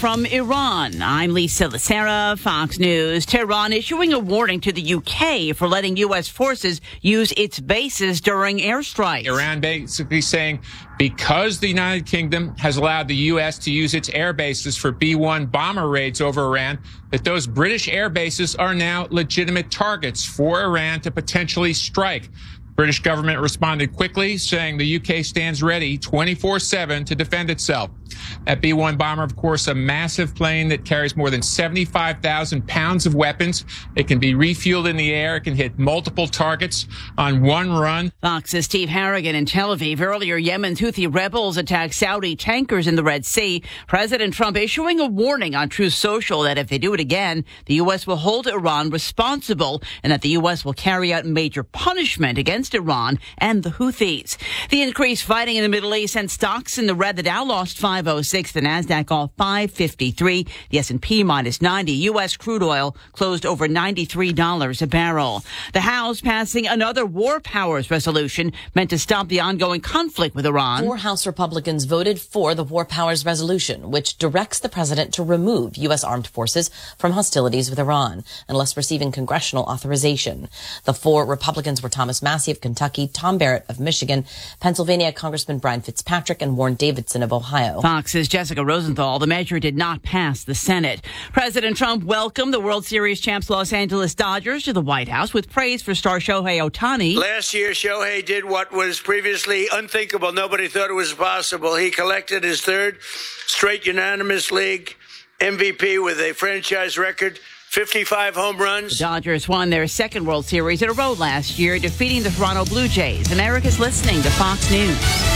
from Iran. I'm Lisa Lacera, Fox News. Tehran issuing a warning to the UK for letting U.S. forces use its bases during airstrikes. Iran basically saying because the United Kingdom has allowed the U.S. to use its air bases for B-1 bomber raids over Iran, that those British air bases are now legitimate targets for Iran to potentially strike. British government responded quickly, saying the UK stands ready 24/7 to defend itself. That B-1 bomber, of course, a massive plane that carries more than 75,000 pounds of weapons. It can be refueled in the air. It can hit multiple targets on one run. Fox's Steve Harrigan in Tel Aviv. Earlier, Yemen's Houthi rebels attacked Saudi tankers in the Red Sea. President Trump issuing a warning on Truth Social that if they do it again, the U.S. will hold Iran responsible and that the U.S. will carry out major punishment against Iran and the Houthis. The increased fighting in the Middle East sent stocks in the red. The Dow lost 506. The Nasdaq off 553. The S&P minus 90. U.S. crude oil closed over $93 a barrel. The House passing another war powers resolution meant to stop the ongoing conflict with Iran. 4 House Republicans voted for the war powers resolution, which directs the president to remove U.S. armed forces from hostilities with Iran unless receiving congressional authorization. The 4 Republicans were Thomas Massie of Kentucky, Tom Barrett of Michigan, Pennsylvania Congressman Brian Fitzpatrick, and Warren Davidson of Ohio. Fox's Jessica Rosenthal. The measure did not pass the Senate. President Trump welcomed the World Series champs Los Angeles Dodgers to the White House with praise for star Shohei Ohtani. Last year, Shohei did what was previously unthinkable. Nobody thought it was possible. He collected his 3rd straight unanimous league MVP with a franchise record. 55 home runs. The Dodgers won their 2nd World Series in a row last year, defeating the Toronto Blue Jays. America's listening to Fox News.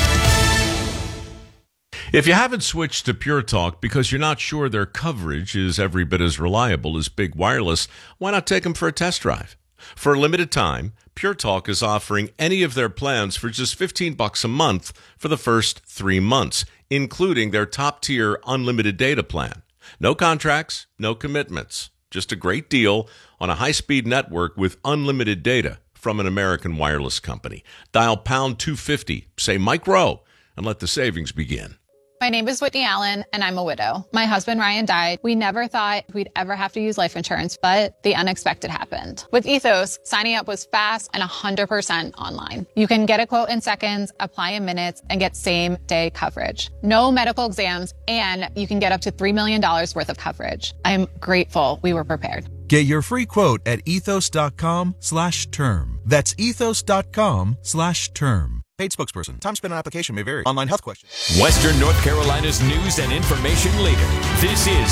If you haven't switched to Pure Talk because you're not sure their coverage is every bit as reliable as Big Wireless, why not take them for a test drive? For a limited time, Pure Talk is offering any of their plans for just $15 a month for the first 3 months, including their top-tier unlimited data plan. No contracts, no commitments. Just a great deal on a high-speed network with unlimited data from an American wireless company. Dial pound 250, say Mike Rowe, and let the savings begin. My name is Whitney Allen, and I'm a widow. My husband, Ryan, died. We never thought we'd ever have to use life insurance, but the unexpected happened. With Ethos, signing up was fast and 100% online. You can get a quote in seconds, apply in minutes, and get same-day coverage. No medical exams, and you can get up to $3 million worth of coverage. I'm grateful we were prepared. Get your free quote at ethos.com/term. That's ethos.com/term. Paid spokesperson. Time spent on application may vary. Online health questions. Western North Carolina's news and information leader. This is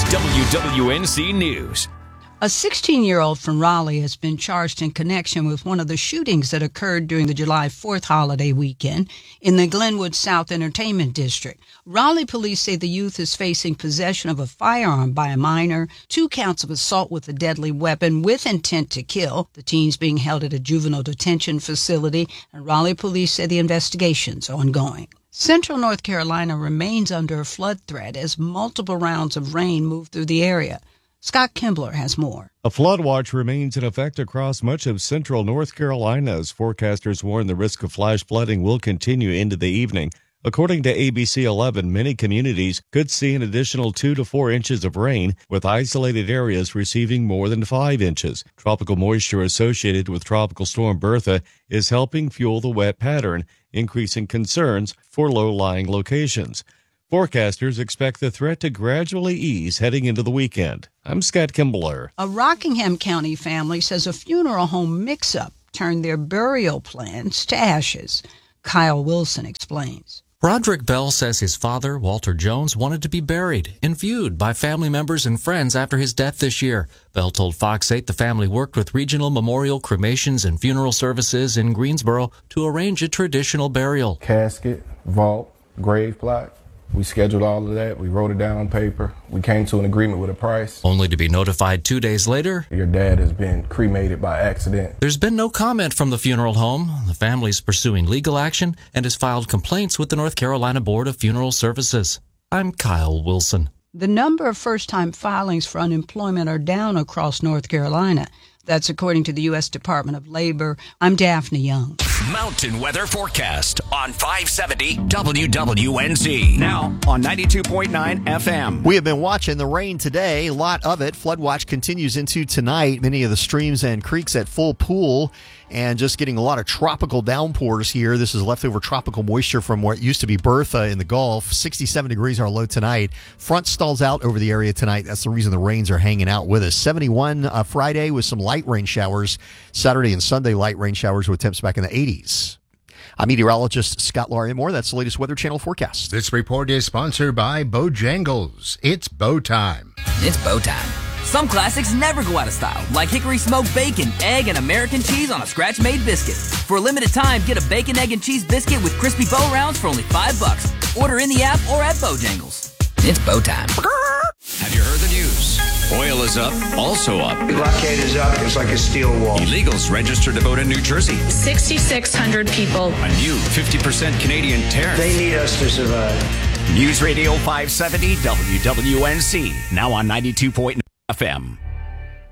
WWNC News. A 16-year-old from Raleigh has been charged in connection with one of the shootings that occurred during the July 4th holiday weekend in the Glenwood South Entertainment District. Raleigh police say the youth is facing possession of a firearm by a minor, 2 counts of assault with a deadly weapon with intent to kill. The teen's being held at a juvenile detention facility, and Raleigh police say the investigation's ongoing. Central North Carolina remains under a flood threat as multiple rounds of rain move through the area. Scott Kimbler has more. A flood watch remains in effect across much of central North Carolina as forecasters warn the risk of flash flooding will continue into the evening. According to ABC 11, many communities could see an additional 2 to 4 inches of rain, with isolated areas receiving more than 5 inches. Tropical moisture associated with Tropical Storm Bertha is helping fuel the wet pattern, increasing concerns for low-lying locations. Forecasters expect the threat to gradually ease heading into the weekend. I'm Scott Kimbler. A Rockingham County family says a funeral home mix-up turned their burial plans to ashes. Kyle Wilson explains. Roderick Bell says his father, Walter Jones, wanted to be buried and viewed by family members and friends after his death this year. Bell told Fox 8 the family worked with Regional Memorial Cremations and Funeral Services in Greensboro to arrange a traditional burial. Casket, vault, grave plot. We scheduled all of that. We wrote it down on paper. We came to an agreement with a price. Only to be notified 2 days later, your dad has been cremated by accident. There's been no comment from the funeral home. The family's pursuing legal action and has filed complaints with the North Carolina Board of Funeral Services. I'm Kyle Wilson. The number of first-time filings for unemployment are down across North Carolina. That's according to the U.S. Department of Labor. I'm Daphne Young. Mountain weather forecast on 570 WWNZ. Now on 92.9 FM. We have been watching the rain today, a lot of it. Flood watch continues into tonight. Many of the streams and creeks at full pool, and just getting a lot of tropical downpours here. This is leftover tropical moisture from what used to be Bertha in the Gulf. 67 degrees our low tonight. Front stalls out over the area tonight. That's the reason the rains are hanging out with us. 71 Friday with some light rain showers. Saturday and Sunday light rain showers with temps back in the 80s. I'm meteorologist Scott Larimore. That's the latest Weather Channel forecast. This report is sponsored by Bojangles. It's bow time. It's bow time. Some classics never go out of style, like hickory smoked bacon, egg, and American cheese on a scratch-made biscuit. For a limited time, get a bacon, egg, and cheese biscuit with crispy bow rounds for only $5. Order in the app or at Bojangles. It's bow time. Have you heard the news? Oil is up, also up. The blockade is up. It's like a steel wall. Illegals registered to vote in New Jersey. 6,600 people. A new 50% Canadian tariff. They need us to survive. News Radio 570 WWNZ. Now on 92.9 FM.